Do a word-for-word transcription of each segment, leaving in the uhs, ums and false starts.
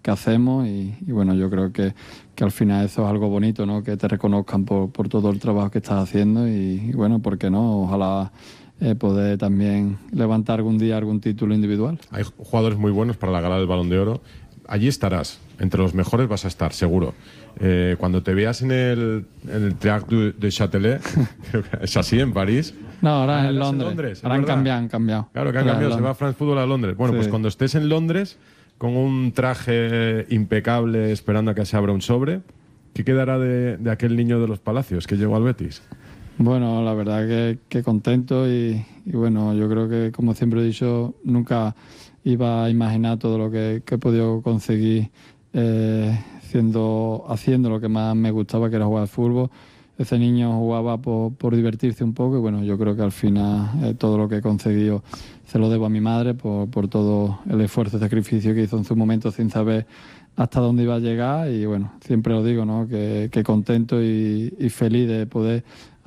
que hacemos y, y bueno, yo creo que, que al final eso es algo bonito, ¿no? Que te reconozcan por, por todo el trabajo que estás haciendo y, y bueno, ¿por qué no? Ojalá eh, poder también levantar algún día algún título individual. Hay jugadores muy buenos para la gala del Balón de Oro. Allí estarás, entre los mejores vas a estar, seguro. Eh, cuando te veas en el, en el Théâtre de Châtelet, es así en París. No, ahora ah, en Londres. En Londres ahora han cambiado, han cambiado. Claro que han cambiado, se va a France Football a Londres. Bueno, sí. Pues cuando estés en Londres, con un traje impecable, esperando a que se abra un sobre, ¿qué quedará de, de aquel niño de los Palacios que llegó al Betis? Bueno, la verdad que, que contento y, y bueno, yo creo que, como siempre he dicho, nunca iba a imaginar todo lo que, que he podido conseguir eh, siendo, haciendo lo que más me gustaba, que era jugar al fútbol. Ese niño jugaba por, por divertirse un poco y bueno, yo creo que al final eh, todo lo que he conseguido se lo debo a mi madre por, por todo el esfuerzo y sacrificio que hizo en su momento sin saber hasta dónde iba a llegar y bueno, siempre lo digo, ¿no? Que, que contento y, y feliz de poder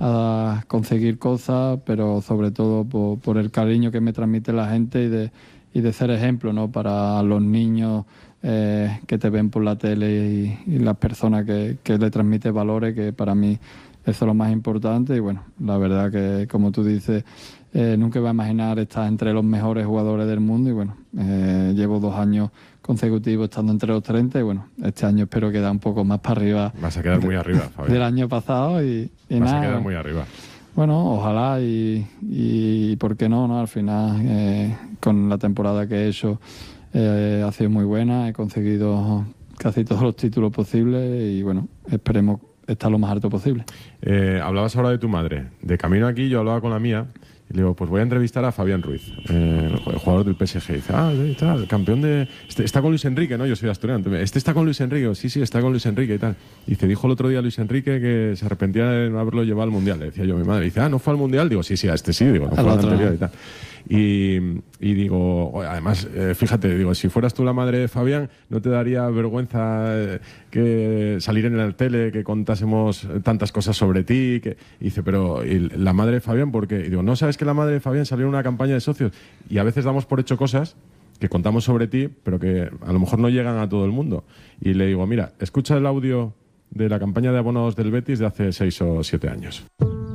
a conseguir cosas, pero sobre todo por, por el cariño que me transmite la gente y de, y de ser ejemplo, ¿no? Para los niños eh, que te ven por la tele y, y las personas que, que le transmiten valores, que para mí eso es lo más importante. Y bueno, la verdad que, como tú dices, eh, nunca iba a imaginar estar entre los mejores jugadores del mundo y bueno, eh, llevo dos años consecutivos estando entre los treinta y bueno, este año espero quedar un poco más para arriba. Vas a quedar muy arriba, Fabián. Del año pasado y, y Vas nada. a quedar muy arriba. Bueno, ojalá y, y por qué no, ¿no? Al final, eh, con la temporada que he hecho, eh, ha sido muy buena, he conseguido casi todos los títulos posibles y bueno, esperemos estar lo más alto posible. Eh, hablabas ahora de tu madre. De camino aquí yo hablaba con la mía y le digo, pues voy a entrevistar a Fabián Ruiz, eh, el jugador del P S G. Y dice, ah, sí, tal, el campeón de... Este, está con Luis Enrique, ¿no? Yo soy asturiano. Este está con Luis Enrique. Digo, sí, sí, está con Luis Enrique y tal. Y dice, dijo el otro día Luis Enrique que se arrepentía de no haberlo llevado al Mundial. Le decía yo a mi madre. Y dice, ah, ¿no fue al Mundial? Digo, sí, sí, a este sí. Digo, no fue al anterior y tal. Y, y digo, además, eh, fíjate, digo, si fueras tú la madre de Fabián, ¿no te daría vergüenza eh, que salir en la tele, que contásemos tantas cosas sobre ti? Que... Y dice, pero ¿y la madre de Fabián por qué? Y digo, ¿no sabes que la madre de Fabián salió en una campaña de socios? Y a veces damos por hecho cosas que contamos sobre ti, pero que a lo mejor no llegan a todo el mundo. Y le digo, mira, escucha el audio de la campaña de abonados del Betis de hace seis o siete años.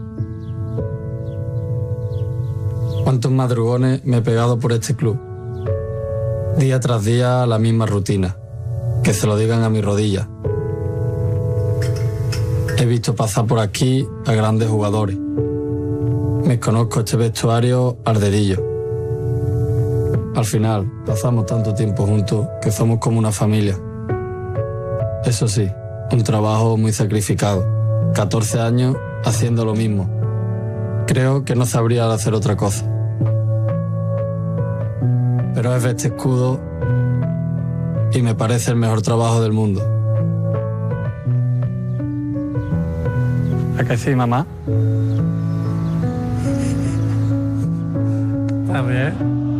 Cuántos madrugones me he pegado por este club. Día tras día la misma rutina. Que se lo digan a mis rodillas. He visto pasar por aquí a grandes jugadores. Me conozco este vestuario al dedillo. Al final, pasamos tanto tiempo juntos que somos como una familia. Eso sí, un trabajo muy sacrificado. catorce años haciendo lo mismo. Creo que no sabría hacer otra cosa. Pero es este escudo y me parece el mejor trabajo del mundo. ¿A qué sí, mamá? A ver.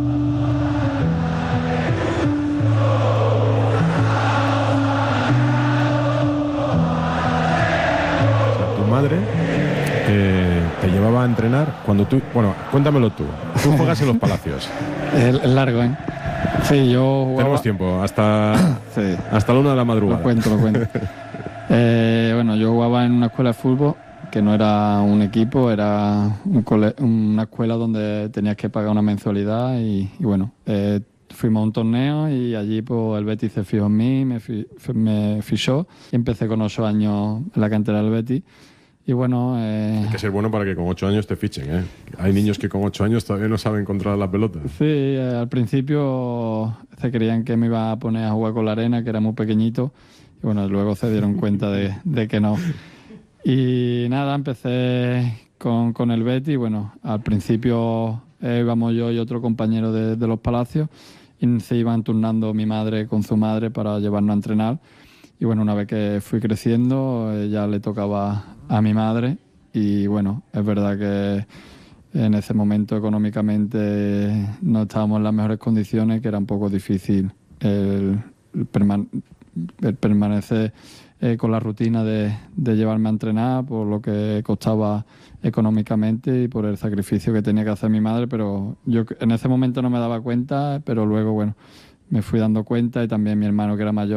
Tu madre eh, te llevaba a entrenar cuando tú... Bueno, cuéntamelo tú. Tú juegas en los Palacios. Es largo, ¿eh? Sí, yo jugaba... Tenemos tiempo, hasta, sí. hasta la una de la madrugada. Lo cuento, lo cuento. eh, bueno, yo jugaba en una escuela de fútbol que no era un equipo, era un cole... una escuela donde tenías que pagar una mensualidad y, y bueno, eh, fuimos a un torneo y allí pues el Betis se fijó en mí, me, fi... me fichó y empecé con ocho años en la cantera del Betis. Y bueno, eh... hay que ser bueno para que con ocho años te fichen, ¿eh? Hay niños que con ocho años todavía no saben controlar la pelota. Sí, eh, al principio se creían que me iba a poner a jugar con la arena, que era muy pequeñito. Y bueno, luego se dieron cuenta de, de que no. Y nada, empecé con, con el Betis. Y bueno, al principio eh, íbamos yo y otro compañero de, de los Palacios y se iban turnando mi madre con su madre para llevarnos a entrenar. Y bueno, una vez que fui creciendo, eh, ya le tocaba a mi madre. Y bueno, es verdad que en ese momento económicamente no estábamos en las mejores condiciones, que era un poco difícil el, el, perman el permanecer eh, con la rutina de, de llevarme a entrenar, por lo que costaba económicamente y por el sacrificio que tenía que hacer mi madre. Pero yo en ese momento no me daba cuenta, pero luego, bueno, me fui dando cuenta y también mi hermano, que era mayor,